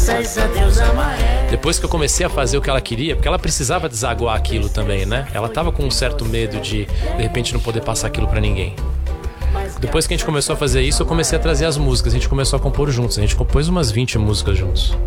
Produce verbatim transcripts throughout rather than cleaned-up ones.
graças a Deus a maré. Depois que eu comecei a fazer o que ela queria, porque ela precisava desaguar aquilo também, né? Ela tava com um certo medo de, de repente, não poder passar aquilo pra ninguém. Depois que a gente começou a fazer isso, eu comecei a trazer as músicas. A gente começou a compor juntos. A gente compôs umas vinte músicas juntos.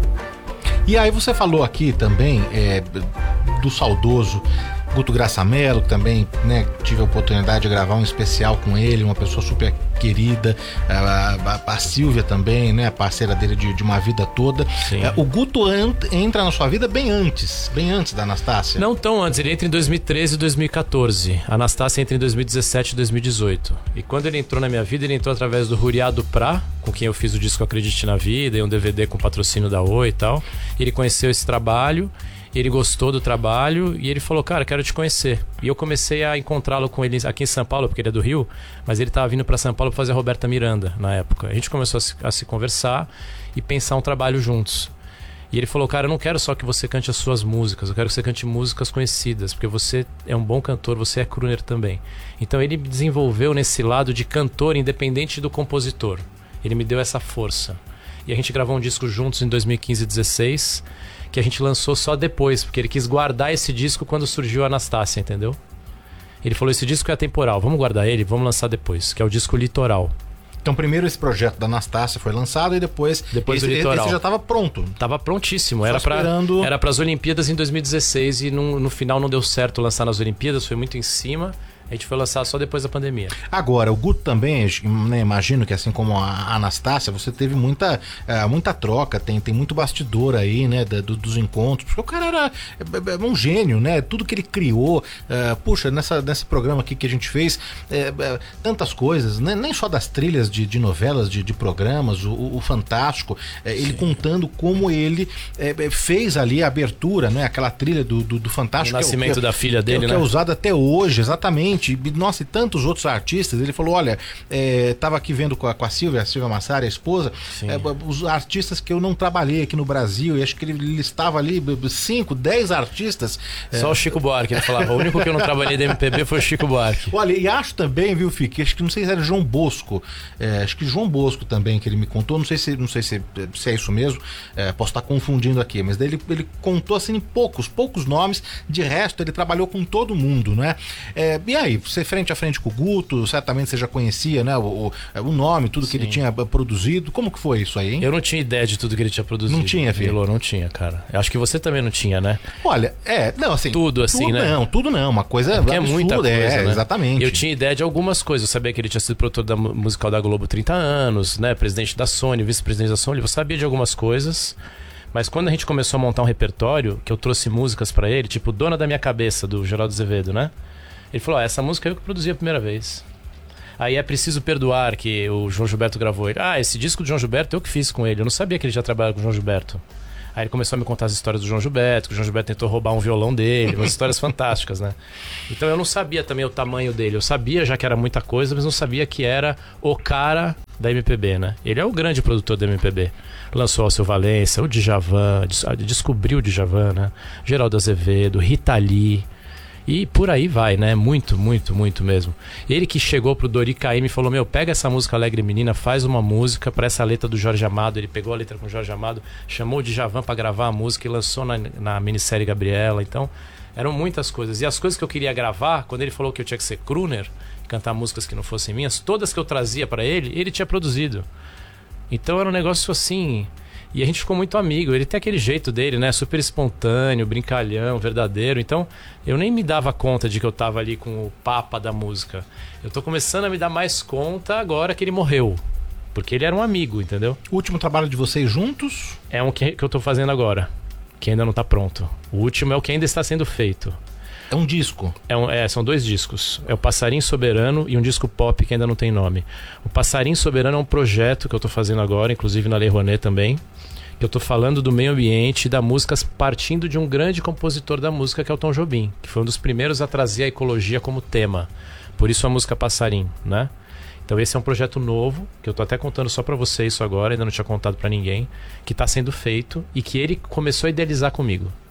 E aí você falou aqui também é, do saudoso Guto Graçamelo, que também, né, tive a oportunidade de gravar um especial com ele, uma pessoa super querida, a, a, a Silvia também, né, a parceira dele de, de uma vida toda. É, o Guto an- entra na sua vida bem antes, bem antes da Anastácia. Não tão antes, ele entra em dois mil e treze e dois mil e quatorze. A Anastácia entra em dois mil e dezessete e dois mil e dezoito. E quando ele entrou na minha vida, ele entrou através do Ruriado Prá, com quem eu fiz o disco Acredite na Vida, e um D V D com patrocínio da Oi e tal. Ele conheceu esse trabalho, ele gostou do trabalho e ele falou, cara, quero te conhecer. E eu comecei a encontrá-lo com ele aqui em São Paulo, porque ele é do Rio, mas ele estava vindo para São Paulo para fazer a Roberta Miranda na época. A gente começou a se, a se conversar e pensar um trabalho juntos. E ele falou, cara, eu não quero só que você cante as suas músicas, eu quero que você cante músicas conhecidas, porque você é um bom cantor, você é crooner também. Então ele me desenvolveu nesse lado de cantor independente do compositor. Ele me deu essa força. E a gente gravou um disco juntos em dois mil e quinze e dezesseis, que a gente lançou só depois, porque ele quis guardar esse disco quando surgiu a Anastácia, entendeu? Ele falou, esse disco é atemporal, vamos guardar ele, vamos lançar depois, que é o disco Litoral. Então primeiro esse projeto da Anastácia foi lançado e depois, depois esse, o Litoral. Esse já estava pronto. Tava prontíssimo, era para esperando... era para as Olimpíadas em dois mil e dezesseis e no, no final não deu certo lançar nas Olimpíadas, foi muito em cima. A gente foi lançar só depois da pandemia. Agora, o Guto também, né, imagino que assim como a Anastácia, você teve muita, uh, muita troca, tem, tem muito bastidor aí, né, da, do, dos encontros, porque o cara era é, é, um gênio, né, tudo que ele criou, uh, puxa, nessa, nesse programa aqui que a gente fez, é, é, tantas coisas, né, nem só das trilhas de, de novelas, de, de programas, o, o Fantástico, é, ele contando como ele é, fez ali a abertura, né, aquela trilha do, do, do Fantástico. O nascimento que é, da filha dele, que é, né? Que é usado até hoje, exatamente. Nossa, e tantos outros artistas. Ele falou, olha, é, tava aqui vendo com a, com a Silvia, a Silvia Massari, a esposa, é, os artistas que eu não trabalhei aqui no Brasil, e acho que ele listava ali cinco, dez artistas. Só é... o Chico Buarque, ele falava, o único que eu não trabalhei da M P B foi o Chico Buarque. Olha, e acho também, viu, Fique, acho que não sei se era João Bosco, é, acho que João Bosco também, que ele me contou, não sei se, não sei se, se é isso mesmo, é, posso estar confundindo aqui, mas daí ele, ele contou assim poucos, poucos nomes, de resto ele trabalhou com todo mundo, né? É, e aí, você frente a frente com o Guto, certamente você já conhecia, né, o, o nome, tudo que Sim. ele tinha produzido. Como que foi isso aí, hein? Eu não tinha ideia de tudo que ele tinha produzido. Não tinha, filho? Elô, não tinha, cara. Eu acho que você também não tinha, né? Olha, é, não, assim... Tudo assim, tudo né? Não, tudo não, uma coisa... É, é muita coisa, é, né? Exatamente. Eu tinha ideia de algumas coisas. Eu sabia que ele tinha sido produtor da musical da Globo trinta anos, né, presidente da Sony, vice-presidente da Sony. Eu sabia de algumas coisas... Mas quando a gente começou a montar um repertório, que eu trouxe músicas pra ele, tipo Dona da Minha Cabeça, do Geraldo Azevedo, né? Ele falou, ó, essa música eu que produzi a primeira vez. Aí É Preciso Perdoar, que o João Gilberto gravou. Ele, ah, esse disco do João Gilberto eu que fiz com ele. Eu não sabia que ele já trabalhava com o João Gilberto. Aí ele começou a me contar as histórias do João Gilberto, que o João Gilberto tentou roubar um violão dele, umas histórias fantásticas, né? Então eu não sabia também o tamanho dele. Eu sabia já que era muita coisa, mas não sabia que era o cara da M P B, né? Ele é o grande produtor da M P B. Lançou Alceu Valença, o Djavan, descobriu o Djavan, né? Geraldo Azevedo, Rita Lee... E por aí vai, né? Muito, muito, muito mesmo. Ele que chegou pro Dori Caymmi e falou, meu, pega essa música Alegre Menina, faz uma música pra essa letra do Jorge Amado. Ele pegou a letra com o Jorge Amado, chamou o Djavan pra gravar a música e lançou na, na minissérie Gabriela. Então, eram muitas coisas. E as coisas que eu queria gravar, quando ele falou que eu tinha que ser crooner, cantar músicas que não fossem minhas, todas que eu trazia pra ele, ele tinha produzido. Então era um negócio assim... E a gente ficou muito amigo. Ele tem aquele jeito dele, né? Super espontâneo, brincalhão, verdadeiro. Então, eu nem me dava conta de que eu tava ali com o papa da música. Eu tô começando a me dar mais conta agora que ele morreu. Porque ele era um amigo, entendeu? O último trabalho de vocês juntos? É um que, que eu tô fazendo agora, que ainda não tá pronto. O último é o que ainda está sendo feito. É um disco? É um, é, são dois discos. É o Passarinho Soberano e um disco pop que ainda não tem nome. O Passarinho Soberano é um projeto que eu tô fazendo agora, inclusive na Lei Rouanet também. Eu tô falando do meio ambiente e da música partindo de um grande compositor da música, que é o Tom Jobim, que foi um dos primeiros a trazer a ecologia como tema. Por isso a música Passarinho, né? Então esse é um projeto novo, que eu tô até contando só pra você isso agora, ainda não tinha contado pra ninguém, que tá sendo feito e que ele começou a idealizar comigo.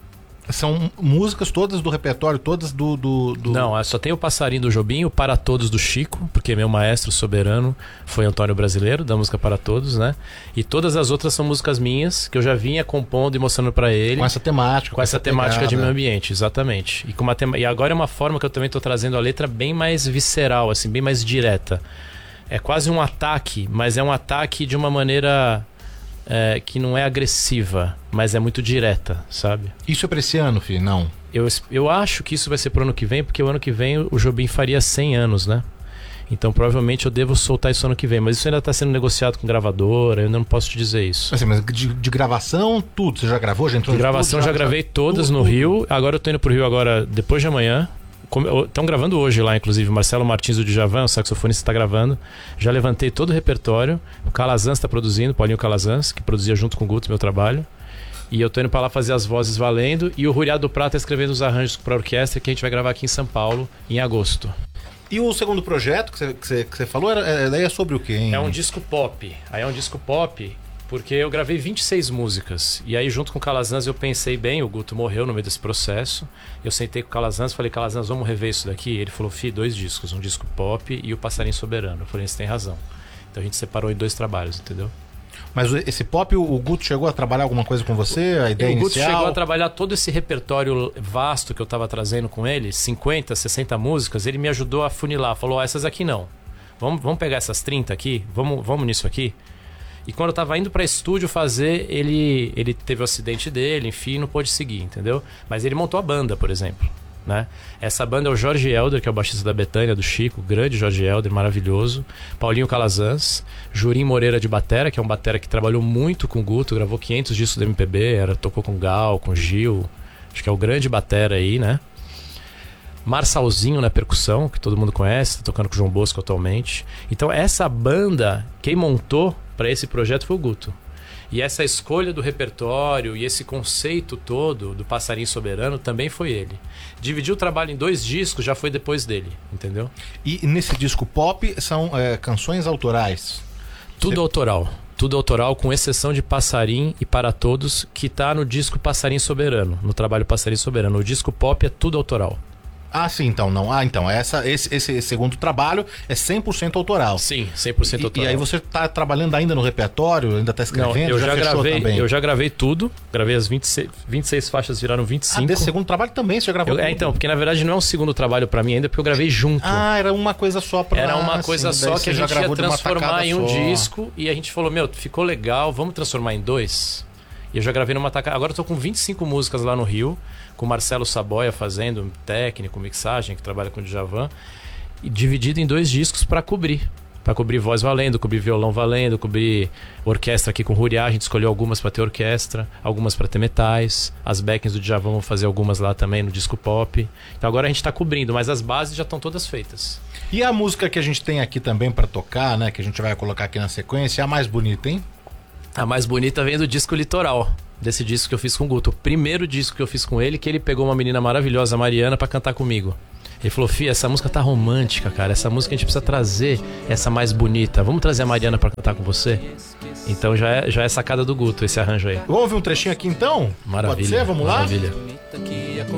São músicas todas do repertório, todas do... do, do... Não, só tem o Passarinho do Jobim, o Para Todos do Chico, porque meu maestro soberano foi Antônio Brasileiro, da música Para Todos, né? E todas as outras são músicas minhas, que eu já vinha compondo e mostrando pra ele. Com essa temática. Com, com essa, essa temática pegada. de meio ambiente, exatamente. E, com uma tema... e agora é uma forma que eu também tô trazendo a letra bem mais visceral, assim, bem mais direta. É quase um ataque, mas é um ataque de uma maneira... É, que não é agressiva, mas é muito direta, sabe? Isso é pra esse ano, filho? Não. Eu, eu acho que isso vai ser pro ano que vem, porque o ano que vem o Jobim faria cem anos, né? Então provavelmente eu devo soltar isso ano que vem. Mas isso ainda tá sendo negociado com gravadora, eu ainda não posso te dizer isso. Assim, mas de, de gravação, tudo? Você já gravou? Já entrou de gravação tudo, já, já gravei todas tudo, no tudo. Rio. Agora eu tô indo pro Rio agora, depois de amanhã. Estão gravando hoje lá, inclusive. O Marcelo Martins do Djavan, o saxofonista, está gravando. Já levantei todo o repertório. O Calazans está produzindo, Paulinho Calazans, que produzia junto com o Guto meu trabalho. E eu tô indo para lá fazer as vozes valendo. E o Ruriado do Prata escrevendo os arranjos para orquestra, que a gente vai gravar aqui em São Paulo em agosto. E o segundo projeto que você, que você, que você falou, era, daí é sobre o quê, hein? É um disco pop. Aí é um disco pop... Porque eu gravei vinte e seis músicas. E aí, junto com o Calazans, eu pensei bem. O Guto morreu no meio desse processo. Eu sentei com o Calazans e falei: Calazans, vamos rever isso daqui? Ele falou: Fi, dois discos. Um disco pop e o Passarinho Soberano. Eu falei: você tem razão. Então a gente separou em dois trabalhos, entendeu? Mas esse pop, o Guto chegou a trabalhar alguma coisa com você? A ideia o Guto inicial? chegou a trabalhar todo esse repertório vasto que eu estava trazendo com ele. cinquenta, sessenta músicas. Ele me ajudou a funilar. Falou: oh, essas aqui não. Vamos, vamos pegar essas trinta aqui? Vamos, vamos nisso aqui? E quando eu tava indo pra estúdio fazer, ele, ele teve o acidente dele, enfim, não pôde seguir, entendeu? Mas ele montou a banda, por exemplo, né? Essa banda é o Jorge Helder, que é o baixista da Betânia, do Chico, grande Jorge Helder, maravilhoso. Paulinho Calazans, Jurim Moreira de batera, que é um batera que trabalhou muito com o Guto, gravou quinhentos discos do M P B, era, tocou com Gal, com Gil, acho que é o grande batera aí, né? Marçalzinho na percussão, que todo mundo conhece, tá tocando com o João Bosco atualmente. Então essa banda, quem montou para esse projeto foi o Guto. E essa escolha do repertório e esse conceito todo do Passarinho Soberano também foi ele. Dividir o trabalho em dois discos já foi depois dele, entendeu? E nesse disco pop são é, canções autorais? Tudo Você... autoral. Tudo autoral, com exceção de Passarinho e Para Todos, que tá no disco Passarinho Soberano, no trabalho Passarinho Soberano. O disco pop é tudo autoral. Ah, sim, então não. Ah, então essa, esse, esse segundo trabalho é cem por cento autoral. Sim, cem por cento autoral. E, e aí você está trabalhando ainda no repertório, ainda está escrevendo? Não, eu já, já gravei, também? eu já gravei tudo. Gravei as vinte e seis, vinte e seis faixas, viraram vinte e cinco. Ah, desse segundo trabalho também você já gravou? Eu, é, então, porque na verdade não é um segundo trabalho para mim ainda, porque eu gravei junto. Ah, era uma coisa só para... Era uma coisa assim, só que a gente ia transformar em um só. disco. E a gente falou: meu, ficou legal, vamos transformar em dois? E eu já gravei numa tacada. Agora eu tô com vinte e cinco músicas lá no Rio, com o Marcelo Saboia fazendo técnico, mixagem, que trabalha com o Djavan, e dividido em dois discos para cobrir. Para cobrir voz valendo, cobrir violão valendo, cobrir orquestra aqui com Ruriá. A gente escolheu algumas para ter orquestra, algumas para ter metais. As backings do Djavan vão fazer algumas lá também no disco pop. Então agora a gente tá cobrindo, mas as bases já estão todas feitas. E a música que a gente tem aqui também para tocar, né, que a gente vai colocar aqui na sequência, é a mais bonita, hein? A mais bonita vem do disco Litoral, desse disco que eu fiz com o Guto. O primeiro disco que eu fiz com ele, que ele pegou uma menina maravilhosa, Mariana, pra cantar comigo. Ele falou: Fih, essa música tá romântica, cara. Essa música a gente precisa trazer essa mais bonita. Vamos trazer a Mariana pra cantar com você? Então já é, já é sacada do Guto esse arranjo aí. Vamos ouvir um trechinho aqui então? Maravilha. Pode ser? Vamos lá? Maravilha.